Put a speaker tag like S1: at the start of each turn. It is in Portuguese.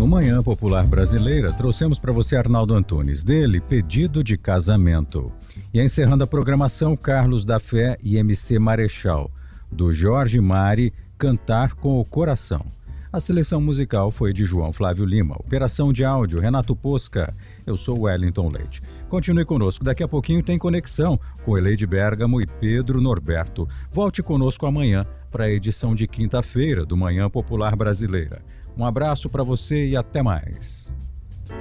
S1: No Manhã Popular Brasileira, trouxemos para você Arnaldo Antunes, dele Pedido de Casamento. E encerrando a programação, Carlos da Fé e MC Marechal, do Jorge Mari, Cantar com o Coração. A seleção musical foi de João Flávio Lima. Operação de áudio, Renato Posca. Eu sou Wellington Leite. Continue conosco, daqui a pouquinho tem conexão com Eleide Bergamo e Pedro Norberto. Volte conosco amanhã para a edição de quinta-feira do Manhã Popular Brasileira. Um abraço para você e até mais.